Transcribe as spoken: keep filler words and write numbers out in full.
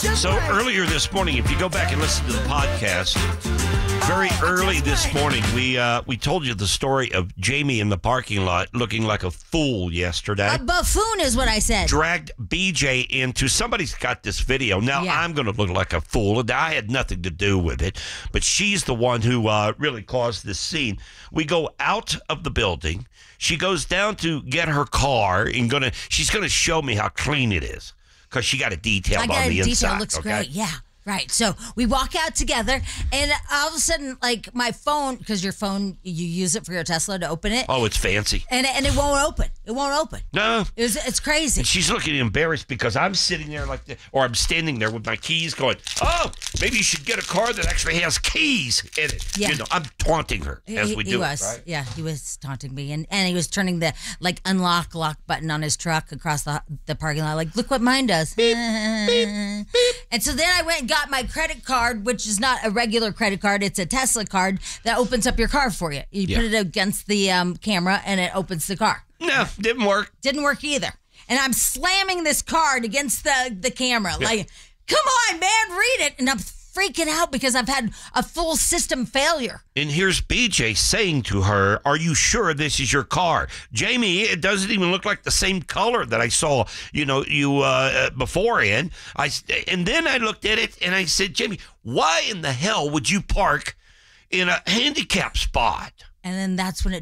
So earlier this morning, if you go back and listen to the podcast, very early this morning, we uh, we told you the story of Jamie in the parking lot looking like a fool yesterday. A buffoon is what I said. Dragged B J into, somebody's got this video. Now, Yeah. I'm going to look like a fool. I had nothing to do with it, but she's the one who uh, really caused this scene. We go out of the building. She goes down to get her car and gonna. she's going to show me how clean it is because she got it detailed I got on the a detail. inside. It looks okay? great. Yeah. Right. So we walk out together, and all of a sudden, like my phone, because your phone, you use it for your Tesla to open it. Oh, it's fancy. And, and it won't open. It won't open. No. It was, it's crazy. And she's looking embarrassed because I'm sitting there like this, or I'm standing there with my keys going, oh, maybe you should get a car that actually has keys in it. Yeah. You know, I'm taunting her as he, we he do was, it, right? Yeah, he was taunting me, and, and he was turning the like unlock lock button on his truck across the the parking lot, like, look what mine does. Beep, beep, beep. And so then I went and got my credit card, which is not a regular credit card; it's a Tesla card that opens up your car for you. You Yeah. put it against the um, camera, and it opens the car. No, didn't work. Didn't work either. And I'm slamming this card against the the camera, Yeah. like, come on, man, read it, and I'm freaking out because I've had a full system failure. And here's B J saying to her, are you sure this is your car? Jamie, it doesn't even look like the same color that I saw, you know, you uh, beforehand. I, and then I looked at it and I said, Jamie, why in the hell would you park in a handicap spot? And then that's when it